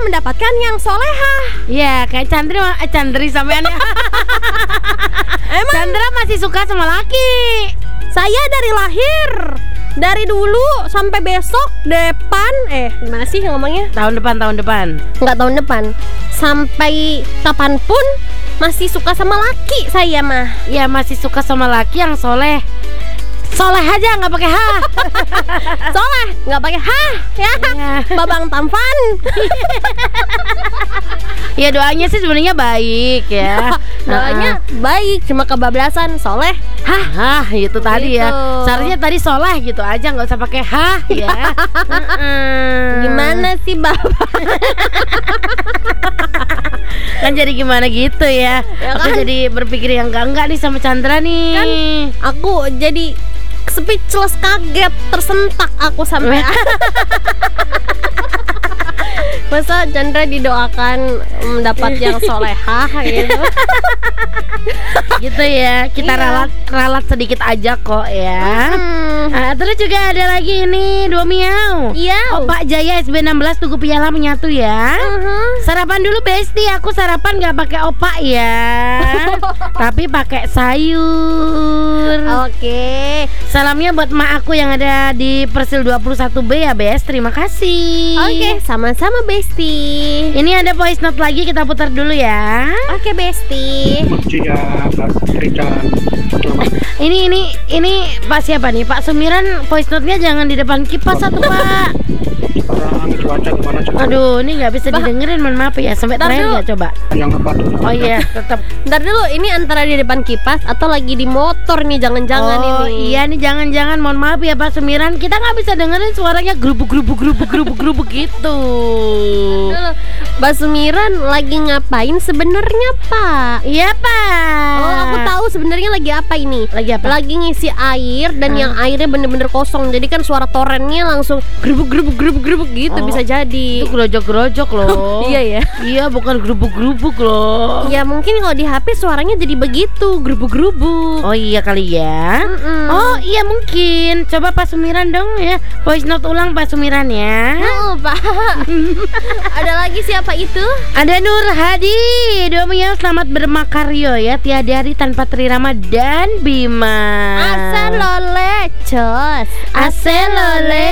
mendapatkan yang solehah. Iya, kayak Chandri sampean ya. Emang Chandra masih suka sama laki. saya dari lahir, dari dulu sampai besok depan, gimana sih ngomongnya? Tahun depan. Nggak tahun depan, sampai kapanpun masih suka sama laki saya mah. Ya masih suka sama laki yang soleh. Soleh aja nggak pakai ha. Soleh nggak pakai hah ya. Iya. Babang tampan. Ya doanya sih sebenarnya baik ya. Doanya baik, cuma kebablasan soleh. Hah itu tadi ya. Gitu. Seharusnya tadi soleh gitu aja, nggak usah pakai hah ya. Gimana sih Bapak? Kan jadi gimana gitu ya. Ya Aku kan? jadi berpikir yang enggak nih sama Chandra nih. Kan aku jadi speechless, kaget, tersentak aku sampai. Masa Chandra didoakan mendapat yang solehah gitu. Gitu ya. Kita Iya. ralat sedikit aja kok ya. Terus juga ada lagi ini 2 miau. Iya. Pak Jaya SB16 Tugu Piala menyatu ya. Sarapan dulu Besti, aku sarapan nggak pakai opak ya. Tapi pakai sayur. Oke. Salamnya buat mak aku yang ada di Persil 21B ya Bes. Terima kasih. Oke, sama-sama Besti. Ini ada voice note lagi, kita putar dulu ya. Oke Besti. Jika Rita Ini Pak siapa nih? Pak Sumiran, voice note-nya jangan di depan kipas satu Pak. sekarang cuaca gimana coba? Aduh, ini nggak bisa didengerin, mohon maaf ya. Sampai Ntar terakhir dulu. ya coba. Yang apa tuh? Oh iya, tetap. Ntar dulu, ini antara di depan kipas atau lagi di motor nih, jangan-jangan Oh ini. iya nih, jangan-jangan, mohon maaf ya Pak Sumiran, kita nggak bisa dengerin suaranya gerubuk gitu. Dulu, Mbak Sumiran lagi ngapain sebenarnya Pak? Iya Pak. Oh, aku tahu sebenarnya lagi apa ini. Lagi apa? Lagi ngisi air dan yang airnya bener-bener kosong. Jadi kan suara torennya langsung gerubuk gitu, Oh, bisa jadi. Itu gerojok-gerojok loh. Iya ya. Iya, bukan gerubuk-gerubuk loh. Ya mungkin kalau di HP suaranya jadi begitu, gerubuk-gerubuk. Oh iya kali ya. Mm-mm. Oh iya mungkin. Coba Pak Sumiran dong ya. Voice note ulang Pak Sumiran ya. Oh, Pak. Ada lagi siapa itu? Ada Nur Hadi. Yang selamat bermakaryo ya. Tiada hari tanpa Trirama dan Bima. Aselole cos. Aselole.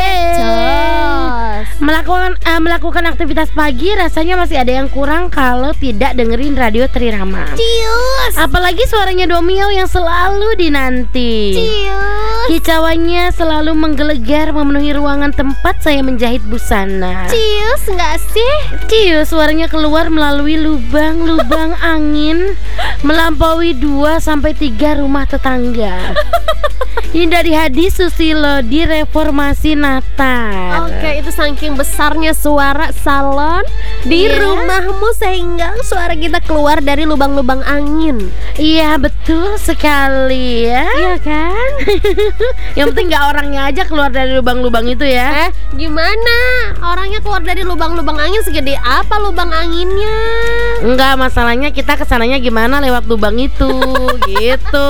Cos. Melakukan aktivitas pagi rasanya masih ada yang kurang kalau tidak dengerin radio Trirama. Cius. Apalagi suaranya Domiau yang selalu dinanti. Cius. Kicauannya selalu menggelegar memenuhi ruangan tempat saya menjahit busana. Cius nggak sih? Cius, suaranya keluar melalui lubang-lubang angin melampaui 2-3 rumah tetangga. Ini dari Hadi Susilo di Reformasi Natal. Oke, itu saking besarnya suara salon di Iya. rumahmu sehingga suara kita keluar dari lubang-lubang angin. Iya betul sekali ya. Iya kan? Yang penting nggak orangnya aja keluar dari lubang-lubang itu ya. Gimana? Orangnya keluar dari lubang-lubang angin segede apa lubang anginnya? Enggak, masalahnya kita kesananya gimana lewat lubang itu gitu.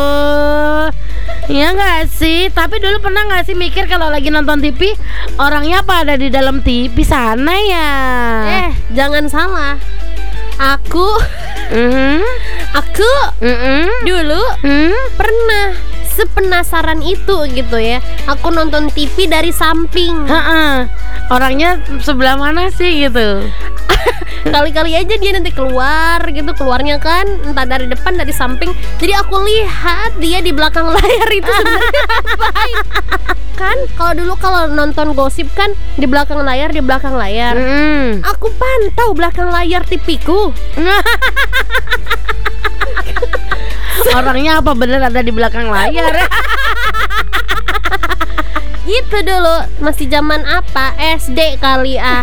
Iya nggak sih? Tapi dulu pernah nggak sih mikir kalau lagi nonton TV orangnya apa ada di dalam TV sana ya? Jangan salah. Aku dulu pernah sepenasaran itu gitu ya. Aku nonton TV dari samping. Orangnya sebelah mana sih gitu? Kali-kali aja dia nanti keluar gitu, keluarnya kan entah dari depan dari samping. Jadi aku lihat dia di belakang layar itu sebenarnya ngapain. Kan kalau nonton gosip kan di belakang layar. Aku pantau belakang layar TV-ku. Orangnya apa bener ada di belakang layar? Itu dulu masih zaman apa? SD kali ah.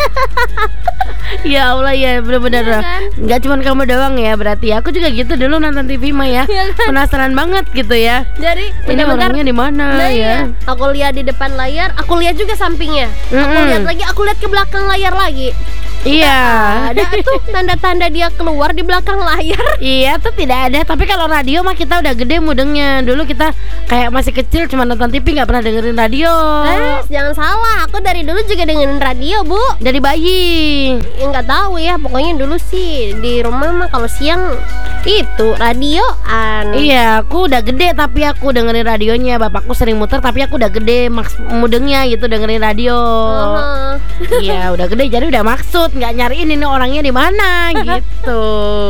Ya Allah ya, bener-bener Iya kan? nggak cuma kamu doang ya, berarti aku juga gitu dulu nonton TV mah ya. Iya kan? Penasaran banget gitu ya. Jadi Ini benar-benar orangnya di mana Nah, ya? iya. Aku lihat di depan layar, aku lihat juga sampingnya. Aku lihat lagi, aku lihat ke belakang layar lagi. Iya. Ada tuh tanda-tanda dia keluar di belakang layar. Iya tuh tidak ada. Tapi kalau radio mah kita udah gede mudengnya. Dulu kita kayak masih kecil cuma nonton TV, nggak pernah dengerin radio. Jangan salah, aku dari dulu juga dengerin radio, Bu. Dari bayi. Ya nggak tahu ya, pokoknya dulu sih di rumah mah kalau siang itu radioan. Iya, aku udah gede tapi aku dengerin radionya. Bapakku sering muter tapi aku udah gede mudengnya gitu dengerin radio. Iya, udah gede jadi udah maksud, nggak nyariin ini orangnya di mana gitu.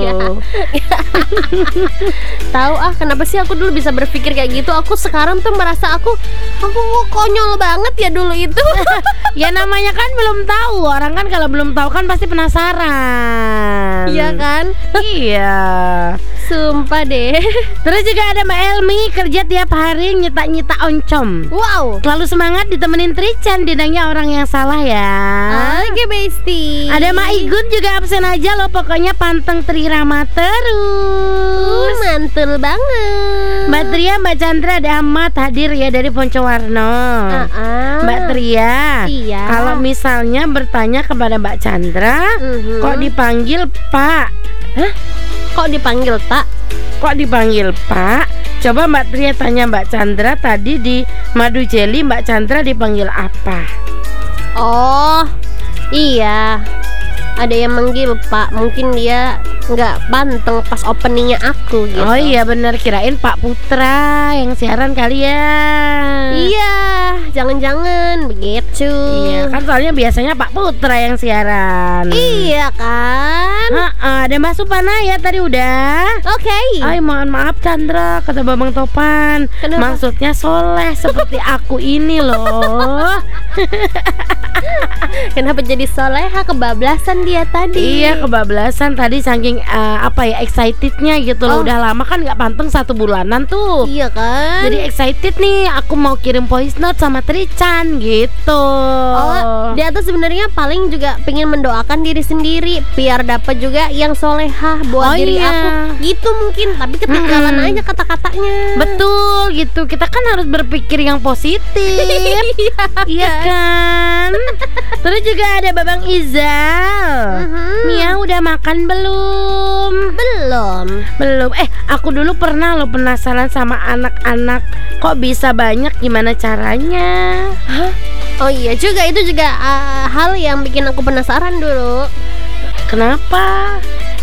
Tahu kenapa sih aku dulu bisa berpikir kayak gitu? Aku sekarang tuh merasa aku konyol banget ya dulu itu. Ya namanya kan belum tahu. Orang kan kalau belum tahu kan pasti penasaran. Iya kan? Iya. Sumpah deh. Terus juga ada Mbak Elmi, kerja tiap hari nyita-nyita oncom. Wow. Selalu semangat ditemenin Trican, dinangnya orang yang salah ya. Oke, Besti. Ada Mak Igun juga absen aja loh, pokoknya panteng Trirama terus. Mantul banget. Mbak Tria, Mbak Chandra, ada Ahmad hadir ya dari Poncowarno. Mbak Tria, iya. Kalau misalnya bertanya kepada Mbak Chandra, kok dipanggil Pak? Hah? Kok dipanggil Pak? Kok dipanggil Pak? Coba Mbak Tria tanya Mbak Chandra tadi di Madu Jelly, Mbak Chandra dipanggil apa? Oh, iya. Ada yang manggil Pak, mungkin dia nggak panteng pas openingnya aku gitu. Oh iya bener, kirain Pak Putra yang siaran kali ya. Iya, jangan-jangan begitu. Iya kan, soalnya biasanya Pak Putra yang siaran. Iya kan. Ada Mas Supana ya tadi udah. Oke. Ay mohon maaf Chandra, kata Bambang Topan. Kenapa? Maksudnya soleh seperti aku ini loh. Kenapa jadi soleha, kebablasan dia tadi? Iya kebablasan tadi saking excitednya gitu loh. Udah lama kan nggak panteng 1 bulanan tuh. Iya kan. Jadi excited nih, aku mau kirim voice note sama Trican gitu. Oh, dia tuh sebenarnya paling juga pengen mendoakan diri sendiri biar dapat juga yang solehah buat diri aku. Gitu mungkin, tapi ketinggalan aja kata-katanya. Betul gitu. Kita kan harus berpikir yang positif. Iya kan. Terus juga ada Babang Izal. Mia udah makan belum? Belum. Aku dulu pernah lo penasaran sama anak-anak. Kok bisa banyak, gimana caranya? Hah? Oh iya juga, itu juga hal yang bikin aku penasaran dulu. Kenapa?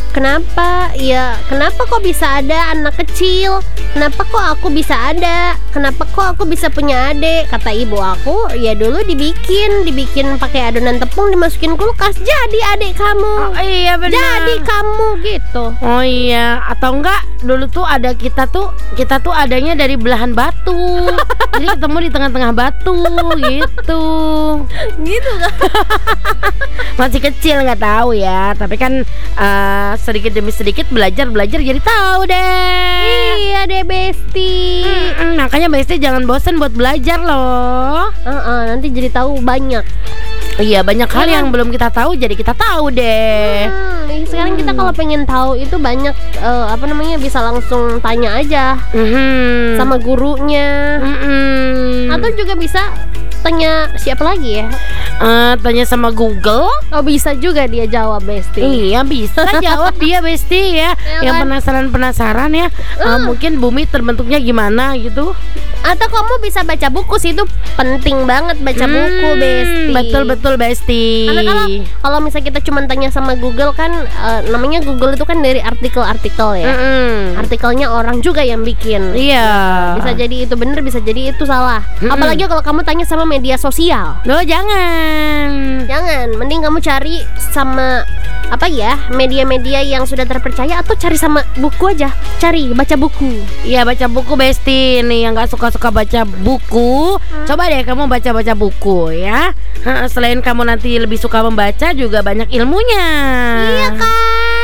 Ya, kenapa kok bisa ada anak kecil? Kenapa kok aku bisa ada? Kenapa kok aku bisa punya adik? Kata ibu aku, ya dulu dibikin pakai adonan tepung, dimasukin kulkas, jadi adik kamu. Oh iya benar. Jadi kamu gitu. Oh iya, atau enggak dulu tuh ada kita tuh adanya dari belahan batu. Jadi ketemu di tengah-tengah batu gitu. Gitu kan? Masih kecil nggak tahu ya, tapi kan sedikit demi sedikit belajar jadi tahu deh. Iya deh Besti. Makanya Besti jangan bosan buat belajar loh. Nanti jadi tahu banyak. Iya, banyak hal yang belum kita tahu jadi kita tahu deh. Sekarang kita kalau pengen tahu itu banyak bisa langsung tanya aja sama gurunya. Atau juga bisa tanya siapa lagi ya? Tanya sama Google. Oh bisa juga dia jawab Besti. Iya bisa jawab dia Besti ya. Yang kan? penasaran ya. Mungkin bumi terbentuknya gimana gitu. Atau kamu bisa baca buku sih, itu penting banget baca buku Besti. Betul Besti. Karena kalau misalnya kita cuma tanya sama Google kan, namanya Google itu kan dari artikel-artikel ya. Artikelnya orang juga yang bikin. Iya. Bisa jadi itu bener, bisa jadi itu salah. Apalagi kalau kamu tanya sama media sosial. Loh jangan, mending kamu cari sama media-media yang sudah terpercaya, atau cari sama buku aja. Baca buku. Iya baca buku Besti. Nih yang gak suka baca buku, coba deh kamu baca buku ya. Selain kamu nanti lebih suka membaca, juga banyak ilmunya. Iya kan.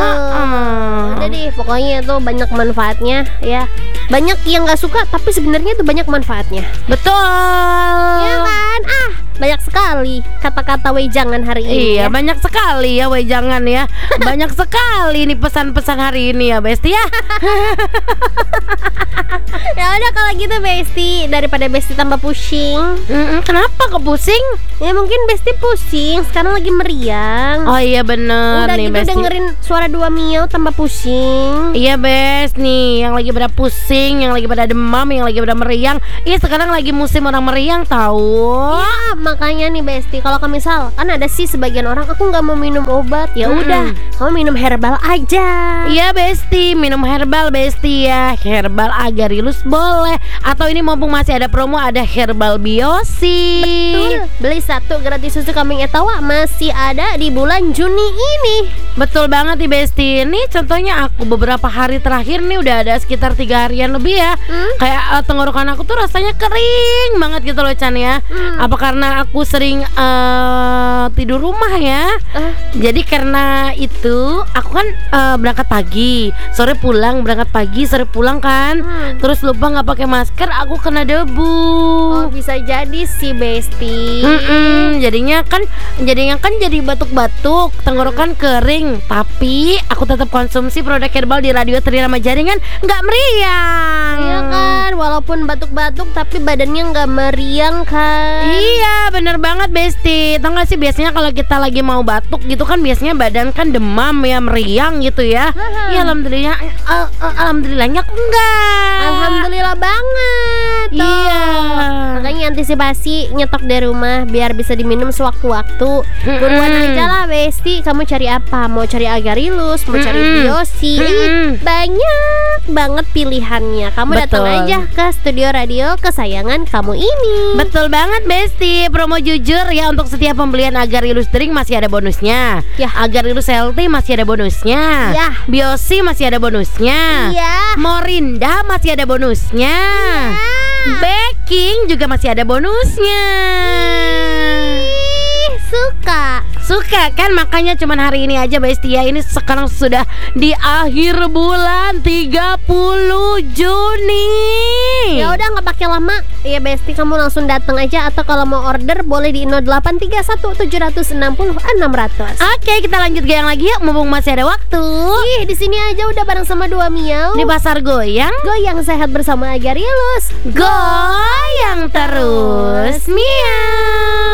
Jadi pokoknya itu banyak manfaatnya ya. Banyak yang gak suka tapi sebenarnya itu banyak manfaatnya. Betul. Iya kan. banyak sekali kata-kata wejangan hari ini. Iya, banyak sekali ya wejangan ya. Banyak sekali nih pesan-pesan hari ini ya, Besti ya. Ya udah kalau gitu Besti, daripada Besti tambah pusing. Kenapa kok pusing? Ya mungkin Besti pusing, sekarang lagi meriang. Oh iya bener Udah nih gitu Besti. dengerin suara dua miau tambah pusing. Iya Bes nih, yang lagi pada pusing, yang lagi pada demam, yang lagi pada meriang. Iya sekarang lagi musim orang meriang tahu. Ya makanya nih Besti, kalau misal kan ada sih sebagian orang aku nggak mau minum obat, ya udah kamu minum herbal aja. Iya Besti, minum herbal Besti ya. Herbal Agarilus boleh. Atau ini mumpung masih ada promo, ada herbal biosi. Betul, beli satu gratis susu kambing etawa masih ada di bulan Juni ini. Betul banget nih Besti. Nih contohnya aku beberapa hari terakhir nih udah ada sekitar 3 harian lebih ya. Kayak tenggorokan aku tuh rasanya kering banget gitu loh Chan ya. Apa karena aku sering tidur rumah ya. Jadi karena itu aku kan berangkat pagi, sore pulang, berangkat pagi, sore pulang kan. Terus lupa nggak pakai masker, aku kena debu. Oh bisa jadi sih Besti. Jadinya kan jadi batuk-batuk, tenggorokan kering. Tapi aku tetap konsumsi produk herbal di Radio Trirama Jaringan, nggak meriang. Iya kan, walaupun batuk-batuk tapi badannya nggak meriang kan. Iya bener banget Besti. Tau gak sih biasanya kalau kita lagi mau batuk gitu kan biasanya badan kan demam ya, meriang gitu ya. Ya alhamdulillahnya aku enggak. Alhamdulillah banget. Iya. Makanya antisipasi nyetok di rumah biar bisa diminum sewaktu-waktu. Buruan aja lah Besti, kamu cari apa? Mau cari Agarilus, mau cari biosi. Banyak banget pilihannya. Kamu datang Betul. aja ke studio radio kesayangan kamu ini. Betul banget Besti. Promo jujur ya, untuk setiap pembelian Agarilus drink masih ada bonusnya. Ya. Agarilus healthy masih ada bonusnya. Ya. Biosi masih ada bonusnya. Iya. Morinda masih ada bonusnya. Baking juga masih ada bonusnya. Suka kan, makanya cuman hari ini aja Besti ya. Ini sekarang sudah di akhir bulan 30 Juni. Ya udah nggak pakai lama ya Besti, kamu langsung datang aja, atau kalau mau order boleh di 0831 760 600. Oke, kita lanjut goyang lagi yuk mumpung masih ada waktu. Ih, di sini aja udah bareng sama dua miau. Di pasar goyang, Goyang sehat bersama Agarilus. goyang terus. Miau.